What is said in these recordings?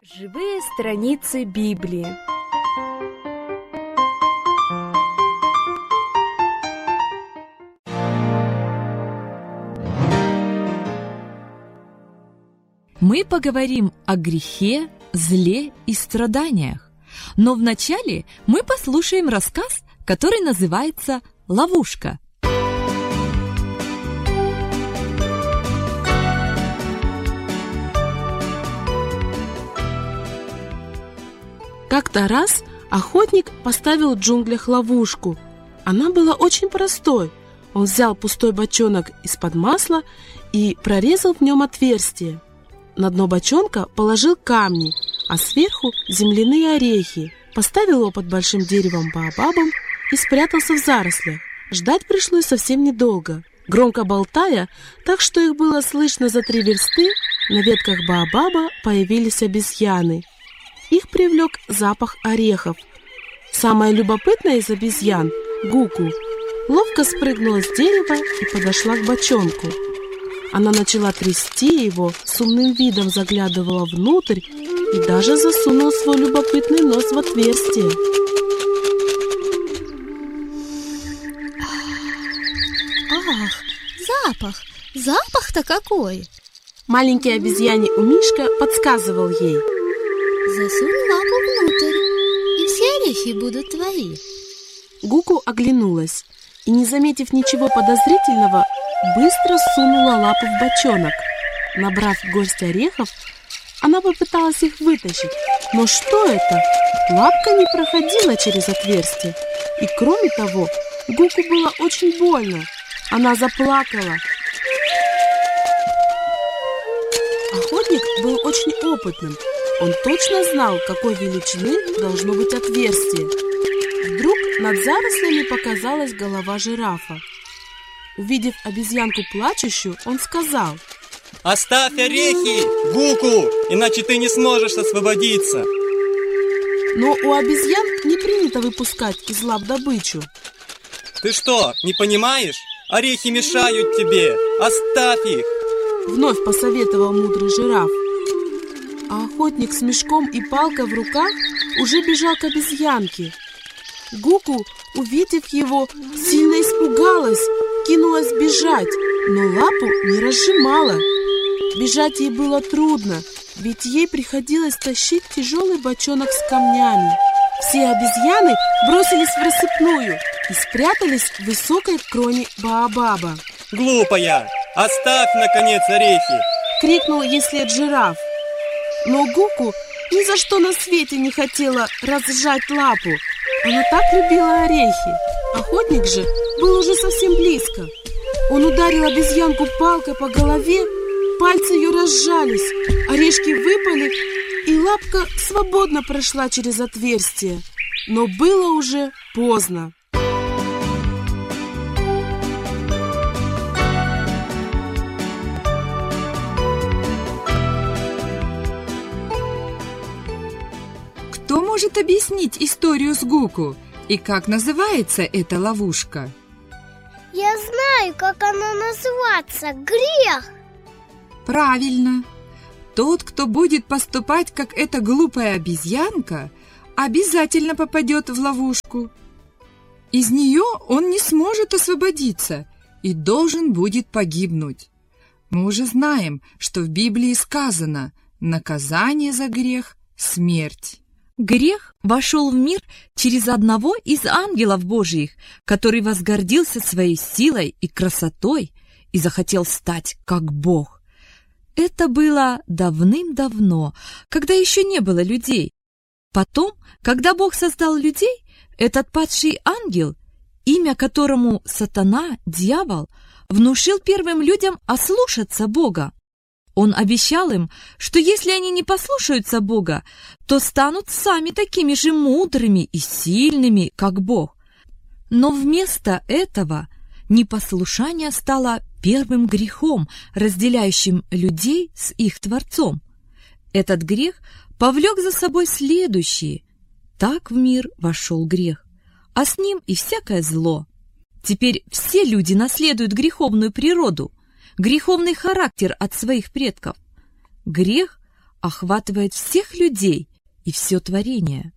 Живые страницы Библии. Мы поговорим о грехе, зле и страданиях. Но вначале мы послушаем рассказ, который называется «Ловушка». Как-то раз охотник поставил в джунглях ловушку. Она была очень простой. Он взял пустой бочонок из-под масла и прорезал в нем отверстие. На дно бочонка положил камни, а сверху земляные орехи. Поставил его под большим деревом баобабом и спрятался в зарослях. Ждать пришлось совсем недолго. Громко болтая, так что их было слышно за 3 версты, на ветках баобаба появились обезьяны. Их привлек запах орехов. Самая любопытная из обезьян, Гуку, ловко спрыгнула с дерева и подошла к бочонку. Она начала трясти его, с умным видом заглядывала внутрь и даже засунула свой любопытный нос в отверстие. Ах, запах-то какой! Маленький обезьяне Умишка подсказывал ей. Засунь лапу внутрь, и все орехи будут твои. Гуку оглянулась и, не заметив ничего подозрительного, быстро сунула лапу в бочонок. Набрав горсть орехов, она попыталась их вытащить. Но что это? Лапка не проходила через отверстие. И кроме того, Гуку было очень больно. Она заплакала. Охотник был очень опытным. Он точно знал, какой величины должно быть отверстие. Вдруг над зарослями показалась голова жирафа. Увидев обезьянку плачущую, он сказал: «Оставь орехи, Гуку, иначе ты не сможешь освободиться». Но у обезьян не принято выпускать из лап добычу. «Ты что, не понимаешь? Орехи мешают тебе, оставь их!» Вновь посоветовал мудрый жираф. А охотник с мешком и палкой в руках уже бежал к обезьянке. Гуку, увидев его, сильно испугалась, кинулась бежать, но лапу не разжимала. Бежать ей было трудно, ведь ей приходилось тащить тяжелый бочонок с камнями. Все обезьяны бросились в рассыпную и спрятались в высокой кроне баобаба. «Глупая, оставь, наконец, орехи!» — крикнул ей вслед жираф. Но Гуку ни за что на свете не хотела разжать лапу. Она так любила орехи. Охотник же был уже совсем близко. Он ударил обезьянку палкой по голове, пальцы ее разжались, орешки выпали, и лапка свободно прошла через отверстие. Но было уже поздно. Кто может объяснить историю с Гуку и как называется эта ловушка? Я знаю, как она называется. Грех! Правильно. Тот, кто будет поступать, как эта глупая обезьянка, обязательно попадет в ловушку. Из нее он не сможет освободиться и должен будет погибнуть. Мы уже знаем, что в Библии сказано: наказание за грех – смерть. Грех вошел в мир через одного из ангелов Божьих, который возгордился своей силой и красотой и захотел стать как Бог. Это было давным-давно, когда еще не было людей. Потом, когда Бог создал людей, этот падший ангел, имя которому Сатана, дьявол, внушил первым людям ослушаться Бога. Он обещал им, что если они не послушаются Бога, то станут сами такими же мудрыми и сильными, как Бог. Но вместо этого непослушание стало первым грехом, разделяющим людей с их Творцом. Этот грех повлек за собой следующие. Так в мир вошел грех, а с ним и всякое зло. Теперь все люди наследуют греховную природу, греховный характер от своих предков. Грех охватывает всех людей и все творение.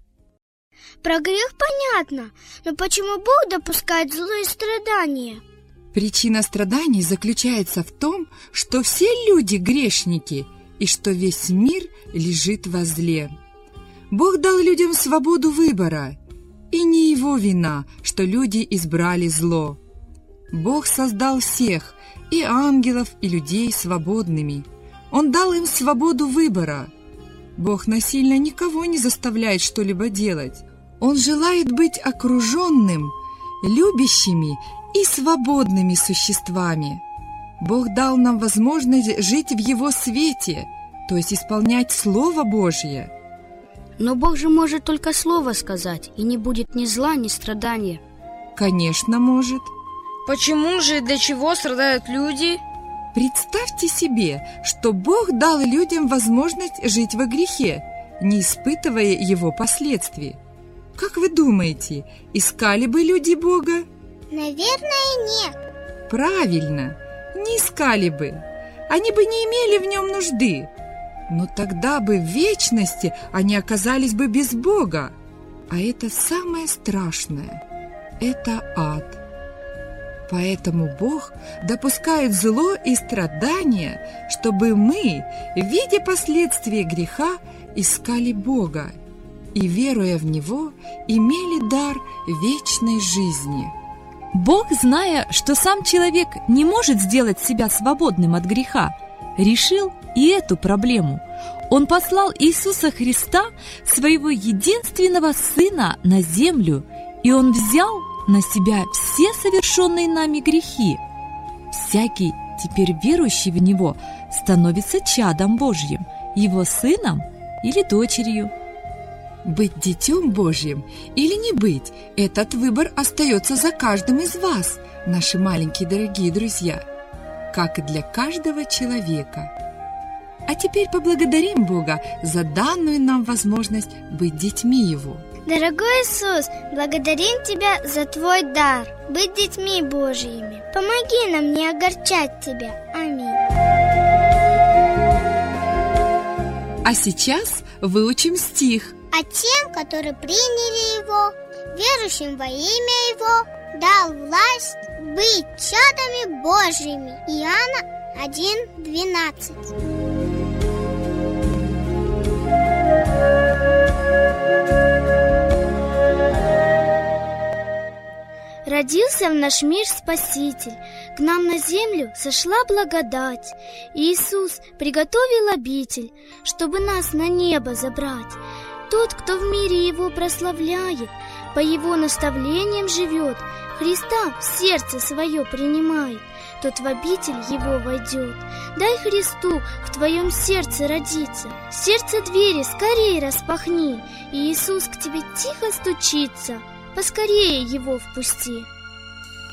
Про грех понятно, но почему Бог допускает зло и страдания? Причина страданий заключается в том, что все люди грешники и что весь мир лежит во зле. Бог дал людям свободу выбора, и не его вина, что люди избрали зло. Бог создал всех, и ангелов, и людей свободными. Он дал им свободу выбора. Бог насильно никого не заставляет что-либо делать. Он желает быть окруженным, любящими и свободными существами. Бог дал нам возможность жить в Его свете, то есть исполнять Слово Божье. Но Бог же может только слово сказать, и не будет ни зла, ни страдания. Конечно, может. Почему же и для чего страдают люди? Представьте себе, что Бог дал людям возможность жить во грехе, не испытывая его последствий. Как вы думаете, искали бы люди Бога? Наверное, нет. Правильно, не искали бы. Они бы не имели в нем нужды. Но тогда бы в вечности они оказались бы без Бога. А это самое страшное. Это ад. Поэтому Бог допускает зло и страдания, чтобы мы, видя последствия греха, искали Бога и, веруя в Него, имели дар вечной жизни. Бог, зная, что сам человек не может сделать себя свободным от греха, решил и эту проблему. Он послал Иисуса Христа, своего единственного Сына, на землю, и Он взял на себя все совершенные нами грехи. Всякий, теперь верующий в Него, становится чадом Божьим, Его сыном или дочерью. Быть детем Божьим или не быть, этот выбор остается за каждым из вас, наши маленькие дорогие друзья, как и для каждого человека. А теперь поблагодарим Бога за данную нам возможность быть детьми Его. Дорогой Иисус, благодарим Тебя за Твой дар, быть детьми Божьими. Помоги нам не огорчать Тебя. Аминь. А сейчас выучим стих. А тем, которые приняли Его, верующим во имя Его, дал власть быть чадами Божьими. Иоанна 1:12. Родился в наш мир Спаситель, к нам на землю сошла благодать. Иисус приготовил обитель, чтобы нас на небо забрать. Тот, кто в мире Его прославляет, по Его наставлениям живет, Христа в сердце свое принимает, тот в обитель Его войдет. Дай Христу в твоем сердце родиться, сердце двери скорее распахни, и Иисус к тебе тихо стучится, поскорее Его впусти.